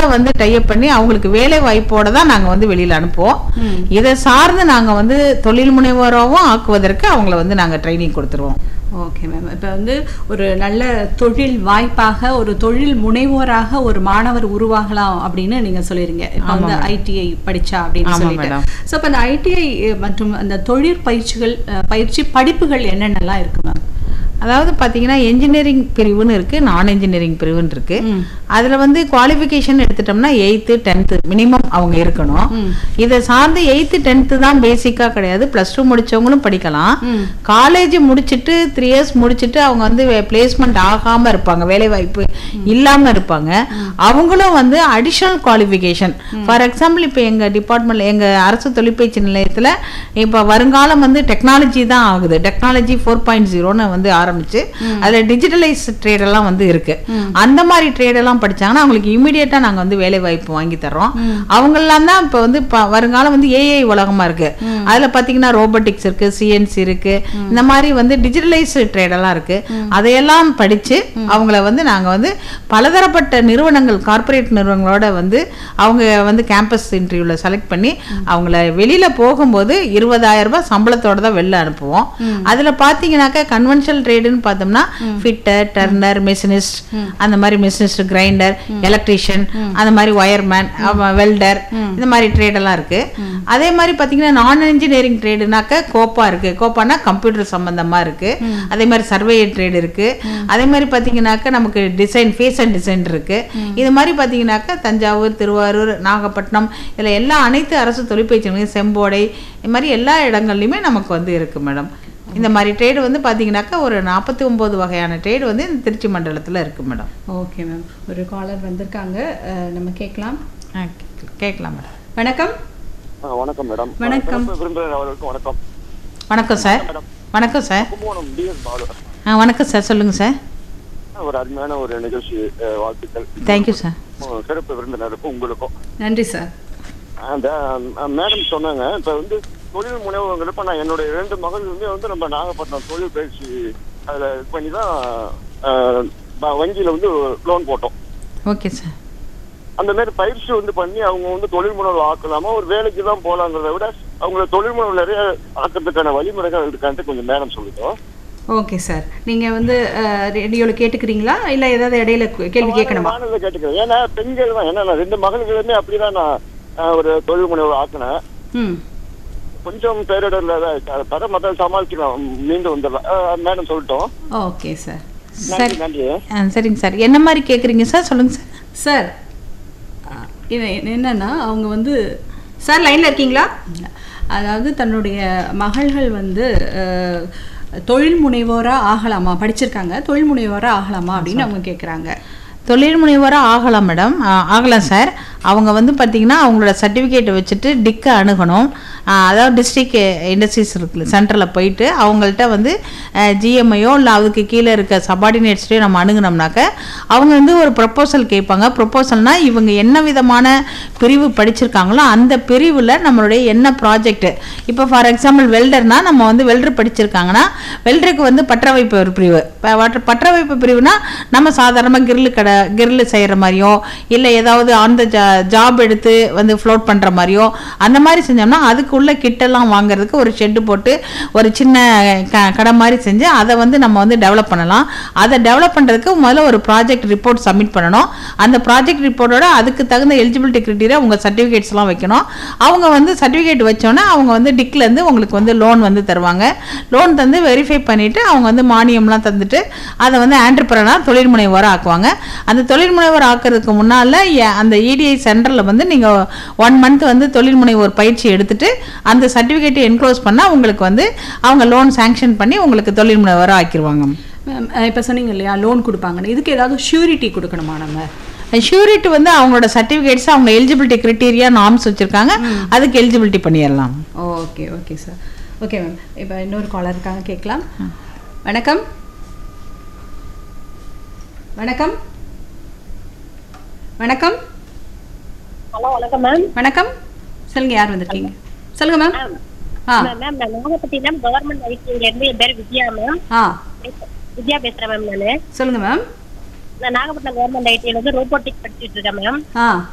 வந்து டைப் பண்ணி அவங்களுக்கு வேலை வாய்ப்போட தான் நாங்க வந்து வெளியில அனுப்புவோம். இதை சார்ந்து நாங்க வந்து தொழில் முனைவோராகவும் ஆக்குவதற்கு அவங்கள வந்து நாங்க ட்ரைனிங் கொடுத்துருவோம். Okay ma'am. இப்போ வந்து ஒரு நல்ல தொழில் வாய்ப்பாக ஒரு தொழில் முனைவோராக ஒரு மாணவர் உருவாகலாம் அப்படின்னு நீங்க சொல்லிருங்க. இப்போ வந்து ஐடிஐ படிச்சா அப்படின்னு சொல்லிட்டு. ஸோ இப்போ அந்த ஐடிஐ மற்றும் அந்த பயிற்சி படிப்புகள் என்னென்னலாம் இருக்கு மேம்? அதாவது பார்த்தீங்கன்னா என்ஜினியரிங் பிரிவுன்னு இருக்குது, நான் என்ஜினியரிங் பிரிவுன்னு இருக்குது. அதில் வந்து குவாலிஃபிகேஷன் எடுத்துட்டோம்னா 8th 10th மினிமம் அவங்க இருக்கணும். இதை சார்ந்து 8th 10th தான் பேசிக்காக கிடையாது, +2 முடித்தவங்களும் படிக்கலாம். காலேஜ் முடிச்சுட்டு 3 years முடிச்சுட்டு அவங்க வந்து பிளேஸ்மெண்ட் ஆகாமல் இருப்பாங்க, வேலைவாய்ப்பு இல்லாமல் இருப்பாங்க. அவங்களும் வந்து அடிஷ்னல் குவாலிஃபிகேஷன், ஃபார் எக்ஸாம்பிள் இப்போ எங்கள் டிபார்ட்மெண்ட் எங்கள் அரசு தொழிற்பயிற்சி நிலையத்தில் இப்போ வருங்காலம் வந்து டெக்னாலஜி தான் ஆகுது. டெக்னாலஜி 4.0ன்னு வந்து ஆரம்பிச்சு அதில் டிஜிட்டலைஸ் ட்ரேட் எல்லாம் வந்து இருக்கு. அந்த மாதிரி ட்ரேட் எல்லாம் படிச்சாங்கன்னா அவங்களுக்கு இமீடியட்டா நாங்க வந்து வேலை வாய்ப்பு வாங்கி தர்றோம். அவங்கெல்லாம் தான் இப்போ வந்து வருங்காலம் வந்து ஏஐ உலகமா இருக்கு. அதுல பாத்தீங்கன்னா ரோபோட்டிக்ஸ் இருக்கு, சிஎன்சி இருக்கு, இந்த மாதிரி வந்து டிஜிட்டலைஸ் ட்ரேட் எல்லாம் இருக்கு. அதையெல்லாம் படிச்சு அவங்கள வந்து நாங்க வந்து பலதரப்பட்ட நிறுவனங்கள், கார்பரேட் நிறுவனங்களோட வந்து அவங்க வந்து கேம்பஸ் இன்டர்வியூல செலக்ட் பண்ணி அவங்கள வெளியில போகும்போது 20,000 ரூபாய் சம்பளத்தோட தான் வெளில அனுப்புவோம். அதுல பாத்தீங்கன்னாக்கா கன்வென்ஷனல் ட்ரேடுன்னு பார்த்தோம்னா ஃபிட்டர், டர்னர், மெஷினிஸ்ட், அந்த மாதிரி மெஷினிஸ்ட், கிரைண்டர், எலக்ட்ரீஷியன், அந்த மாதிரி ஒயர்மேன், வெல்டர், இந்த மாதிரி ட்ரேடெல்லாம் இருக்கு. அதே மாதிரி பார்த்தீங்கன்னா நான் இன்ஜினியரிங் ட்ரேடுனாக்க கோப்பா இருக்கு. கோப்பானா கம்ப்யூட்டர் சம்பந்தமா இருக்கு. அதே மாதிரி சர்வே ட்ரேட் இருக்கு. அதே மாதிரி பார்த்தீங்கன்னாக்க நமக்கு டிசைன், ஃபேஷன் டிசைன் இருக்கு. இது மாதிரி பார்த்தீங்கன்னாக்க தஞ்சாவூர், திருவாரூர், நாகப்பட்டினம், இதில் எல்லா அனைத்து அரசு தொழிற்பயிற்சி நிலையம், செம்போடை, இது மாதிரி எல்லா இடங்கள்லையுமே நமக்கு வந்து இருக்கு மேடம். இந்த மாதிரி ட்ரேடு வந்து பார்த்தீங்கன்னாக்கா ஒரு 49 வகையான ட்ரேடு வந்து இந்த திருச்சி மண்டலத்தில் இருக்கு மேடம். Okay ma'am. ஒரு காலர் வந்திருக்காங்க, நம்ம கேட்கலாம். கேட்கலாம் மேடம். வணக்கம். வணக்கம் மேடம். வணக்கம். வணக்கம். வணக்கம் சார். வணக்கம் சார். வணக்கம் சார், சொல்லுங்க சார். ஒரு அருமையான ஒரு நிகழ்ச்சி, வாழ்த்துக்கள். Thank you sir. சிறப்பு விருந்தினருக்கும் உங்களுக்கும் நன்றி சார். அந்த மேடம் சொன்னாங்க, இப்போ வந்து தொழில் முனைவோங்கிற இப்போ நான் என்னுடைய 2 மகளுமே வந்து நம்ம நாகப்பட்டினம் தொழில் பயிற்சி அதில் இது பண்ணி தான் வங்கியில் வந்து லோன் போட்டோம். Okay sir. அந்த மாதிரி பயிற்சி வந்து பண்ணி அவங்க வந்து தொழில் முனைவு ஆக்கலாமா, ஒரு வேலைக்கு தான் போகலாங்கிறத விட அவங்கள தொழில் முனைவு நிறைய ஆக்கிறதுக்கான வழிமுறைகள் இருக்கான்ட்டு கொஞ்சம் மேடம் சொல்லிட்டோம். Okay sir. நீங்க வந்து ரேடியோவில் கேட்டுக்கிறீங்களா இல்லை ஏதாவது இடையில கேள்வி கேட்கணுமா? நானும் கேட்டுக்கிறேன். ஏன்னா பெண்கள் தான், ஏன்னா 2 மகளுமே அப்படிதான் நான் ஒரு தொழில் முனைவு ஆக்கினேன். கொஞ்சம் பேரிடர்ல தர மற்ற சமாளிக்கலாம், மீண்டும் வந்துடலாம். மேடம் சொல்லிட்டோம். Okay sir. சரி, சரிங்க சார். என்ன மாதிரி கேட்குறீங்க சார், சொல்லுங்க சார். சார் இது என்னன்னா அவங்க வந்து சார் லைனில் இருக்கீங்களா? அதாவது தன்னுடைய மகள்கள் வந்து தொழில் முனைவோராக ஆகலாமா, படிச்சிருக்காங்க, தொழில் முனைவோராக ஆகலாமா அப்படின்னு அவங்க கேட்குறாங்க. தொழில் முனைவராக ஆகலாம் மேடம், ஆகலாம் சார். அவங்க வந்து பார்த்திங்கன்னா அவங்களோட சர்டிஃபிகேட்டை வச்சுட்டு டிக்கை அணுகணும். அதாவது டிஸ்ட்ரிக்ட் இண்டஸ்ட்ரீஸ் இருக்குல்ல, சென்டரில் போயிட்டு அவங்கள்ட்ட வந்து ஜிஎம்ஐயோ இல்லை அதுக்கு கீழே இருக்க சபார்டினேட்ஸ்டையோ நம்ம அணுகினோம்னாக்க அவங்க வந்து ஒரு ப்ரொப்போசல் கேட்பாங்க. ப்ரொப்போசல்னால் இவங்க என்ன விதமான பிரிவு படிச்சிருக்காங்களோ அந்த பிரிவில் நம்மளுடைய என்ன ப்ராஜெக்ட். இப்போ ஃபார் எக்ஸாம்பிள் வெல்டர்னால் நம்ம வந்து வெல்டர் படிச்சிருக்காங்கன்னா வெல்டருக்கு வந்து பற்றவைப்பு ஒரு பிரிவு. பற்றவைப்பு பிரிவுனா நம்ம சாதாரணமாக கிரில்லு செய்கிற மாதிரியோ இல்லை ஏதாவது அந்த ஜாப் எடுத்து வந்து ஃப்ளோட் பண்ணுற மாதிரியோ அந்த மாதிரி செஞ்சோம்னா அதுக்குள்ள கிட்டெல்லாம் வாங்குறதுக்கு ஒரு ஷெட்டு போட்டு ஒரு சின்ன கடை மாதிரி செஞ்சு அதை வந்து நம்ம வந்து டெவலப் பண்ணலாம். அதை டெவலப் பண்ணுறதுக்கு முதல்ல ஒரு ப்ராஜெக்ட் ரிப்போர்ட் சப்மிட் பண்ணணும். அந்த ப்ராஜெக்ட் ரிப்போர்ட்டோட அதுக்கு தகுந்த எலிஜிபிலிட்டி கிரைட்டீரியா உங்கள் சர்டிஃபிகேட்ஸ்லாம் வைக்கணும். அவங்க வந்து சர்டிஃபிகேட் வச்சோன்னே அவங்க வந்து டிக்லேருந்து உங்களுக்கு வந்து லோன் வந்து தருவாங்க. லோன் தந்து வெரிஃபை பண்ணிவிட்டு அவங்க வந்து மானியம்லாம் தந்துட்டு அதை வந்து ஆண்டர்பிரனர் தொழில் முனைவோராக ஆக்குவாங்க. அந்த தொழில் முனைவோர் ஆக்கிறதுக்கு முன்னால் அந்த இடிஐ சென்டரில் வந்து நீங்கள் 1 month வந்து தொழில் முனைவோர் பயிற்சி எடுத்துட்டு அந்த சர்டிஃபிகேட்டை என்க்ளோஸ் பண்ணால் உங்களுக்கு வந்து அவங்க லோன் சாங்ஷன் பண்ணி உங்களுக்கு தொழில் முனைவோராக ஆக்கிடுவாங்க. இப்போ சொன்னீங்க இல்லையா லோன் கொடுப்பாங்கன்னு, இதுக்கு ஏதாவது ஷூரிட்டி கொடுக்கணுமா? நம்ம ஷூரிட்டி வந்து அவங்களோட சர்டிஃபிகேட்ஸ் அவங்க எலிஜிபிலிட்டி கிரைட்டீரியா நார்ம்ஸ் வச்சுருக்காங்க, அதுக்கு எலிஜிபிலிட்டி பண்ணிடலாம். Okay okay sir. Okay ma'am. இப்போ இன்னொரு காலர் இருக்காங்க, கேட்கலாம். வணக்கம். வணக்கம். வணக்கம். ஹலோ, வணக்கம் மேம். வணக்கம். சொல்லுங்க, யார் வந்திருக்கீங்க? சொல்லுங்க மேம். மேம் நான் நாகப்பட்டினம் கவர்மெண்ட் ஐடில இருந்து, என் பேர் விஜயா மேம். விஜயா பேசுறேன் மேம். நானு சொல்லுங்க மேம். நான் நாகப்பட்டினம் கவர்மெண்ட் ஐடில இருந்து ரோபோட்டிக் படிச்சிட்டு இருக்கேன் மேம்.